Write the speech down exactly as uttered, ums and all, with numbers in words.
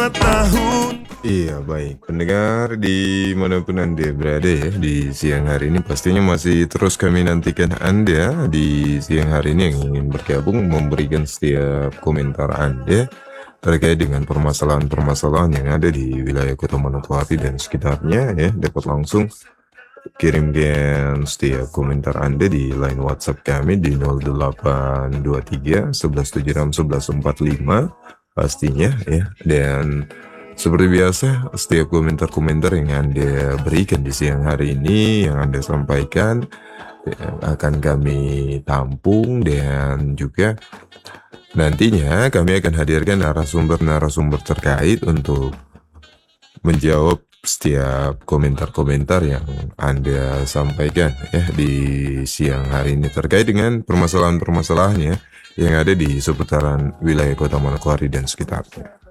lima tahun. Iya baik, pendengar dimanapun Anda berada ya di siang hari ini pastinya masih terus kami nantikan Anda di siang hari ini yang ingin bergabung memberikan setiap komentar Anda terkait dengan permasalahan-permasalahan yang ada di wilayah Kota Manokwari dan sekitarnya ya, dapat langsung kirimkan setiap komentar Anda di line WhatsApp kami di nol delapan dua tiga sebelas tujuh enam sebelas empat lima pastinya ya. Dan seperti biasa, setiap komentar-komentar yang Anda berikan di siang hari ini, yang Anda sampaikan, ya, akan kami tampung dan juga nantinya kami akan hadirkan narasumber-narasumber terkait untuk menjawab setiap komentar-komentar yang Anda sampaikan ya di siang hari ini terkait dengan permasalahan-permasalahannya yang ada di seputaran wilayah Kota Manokwari dan sekitarnya.